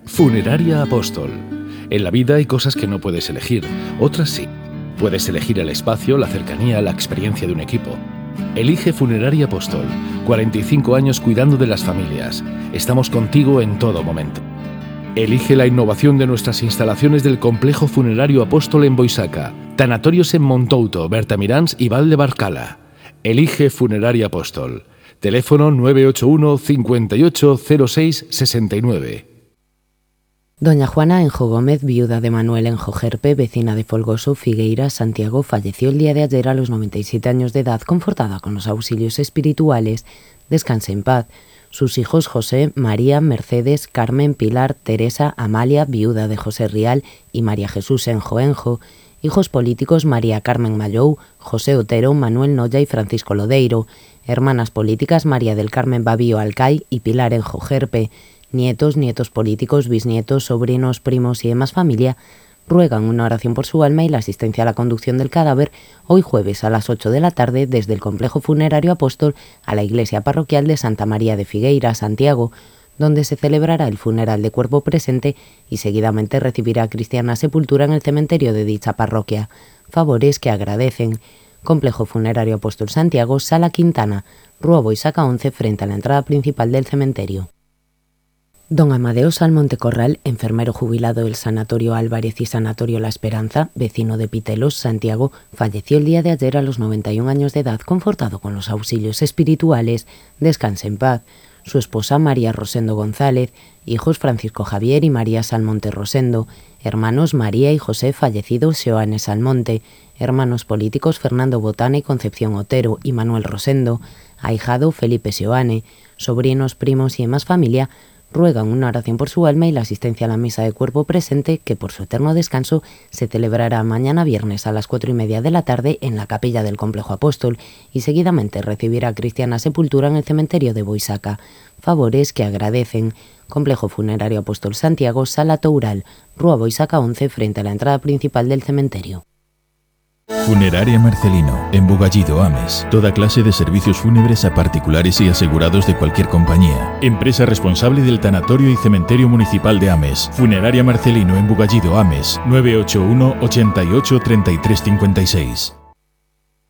Funeraria Apóstol. En la vida hay cosas que no puedes elegir, otras sí. Puedes elegir el espacio, la cercanía, la experiencia de un equipo. Elige Funeraria Apóstol. 45 años cuidando de las familias. Estamos contigo en todo momento. Elige la innovación de nuestras instalaciones del Complejo Funerario Apóstol en Boisaca, tanatorios en Montouto, Bertamiráns y Val de Barcala. Elige Funeraria Apóstol. Teléfono 981 58 06 69. Doña Juana Enjo Gómez, viuda de Manuel Enjo Gerpe, vecina de Folgoso, Figueiras, Santiago, falleció el día de ayer a los 97 años de edad, confortada con los auxilios espirituales. Descanse en paz. Sus hijos José, María, Mercedes, Carmen, Pilar, Teresa, Amalia, viuda de José Rial, y María Jesús Enjo Enjo. Hijos políticos María Carmen Mallou, José Otero, Manuel Noya y Francisco Lodeiro. Hermanas políticas María del Carmen Babío Alcay y Pilar Enjo Gerpe. Nietos, nietos políticos, bisnietos, sobrinos, primos y demás familia ruegan una oración por su alma y la asistencia a la conducción del cadáver hoy jueves a las 8 de la tarde desde el Complejo Funerario Apóstol a la Iglesia Parroquial de Santa María de Figueira, Santiago, donde se celebrará el funeral de cuerpo presente y seguidamente recibirá cristiana sepultura en el cementerio de dicha parroquia. Favores que agradecen. Complejo Funerario Apóstol Santiago, Sala Quintana, Rúa Boisaca 11, frente a la entrada principal del cementerio. Don Amadeo Salmonte Corral, enfermero jubilado del Sanatorio Álvarez y Sanatorio La Esperanza, vecino de Pitelos, Santiago, falleció el día de ayer a los 91 años de edad, confortado con los auxilios espirituales. Descanse en paz. Su esposa María Rosendo González, hijos Francisco Javier y María Salmonte Rosendo, hermanos María y José fallecidos Seoane Salmonte, hermanos políticos Fernando Botana y Concepción Otero y Manuel Rosendo, ahijado Felipe Seoane, sobrinos, primos y demás familia ruegan una oración por su alma y la asistencia a la misa de cuerpo presente que por su eterno descanso se celebrará mañana viernes a las 4:30 de la tarde en la capilla del Complejo Apóstol y seguidamente recibirá cristiana sepultura en el cementerio de Boisaca. Favores que agradecen. Complejo Funerario Apóstol Santiago, Sala Toural, Rúa Boisaca 11, frente a la entrada principal del cementerio. Funeraria Marcelino, en Bugallido, Ames. Toda clase de servicios fúnebres a particulares y asegurados de cualquier compañía. Empresa responsable del Tanatorio y Cementerio Municipal de Ames. Funeraria Marcelino, en Bugallido, Ames. 981 88 33 56.